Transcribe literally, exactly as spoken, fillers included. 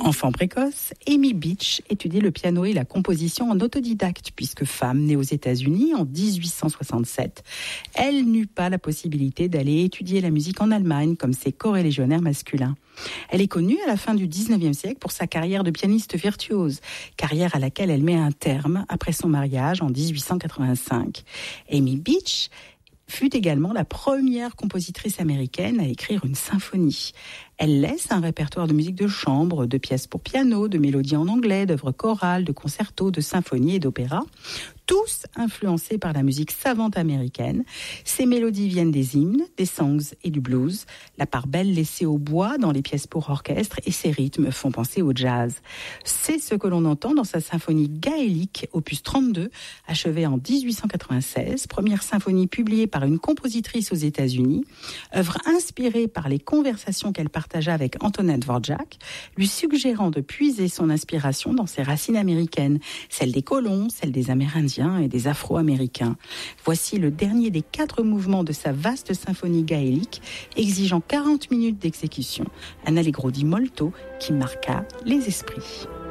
Enfant précoce, Amy Beach étudie le piano et la composition en autodidacte, puisque femme née aux États-Unis en dix-huit cent soixante-sept, elle n'eut pas la possibilité d'aller étudier la musique en Allemagne comme ses corélégionnaires masculins. Elle est connue à la fin du dix-neuvième siècle pour sa carrière de pianiste virtuose, carrière à laquelle elle met un terme après son mariage en dix-huit cent quatre-vingt-cinq. Amy Beach fut également la première compositrice américaine à écrire une symphonie. Elle laisse un répertoire de musique de chambre, de pièces pour piano, de mélodies en anglais, d'œuvres chorales, de concertos, de symphonies et d'opéras, tous influencés par la musique savante américaine. Ces mélodies viennent des hymnes, des songs et du blues, la part belle laissée au bois dans les pièces pour orchestre, et ces rythmes font penser au jazz. C'est ce que l'on entend dans sa symphonie gaélique, opus trente-deux, achevée en dix-huit cent quatre-vingt-seize, première symphonie publiée par une compositrice aux États-Unis, œuvre inspirée par les conversations qu'elle partagea avec Antonin Dvorak, lui suggérant de puiser son inspiration dans ses racines américaines, celles des colons, celles des Amérindiens et des Afro-Américains. Voici le dernier des quatre mouvements de sa vaste symphonie gaélique, exigeant quarante minutes d'exécution, un allegro di molto qui marqua les esprits.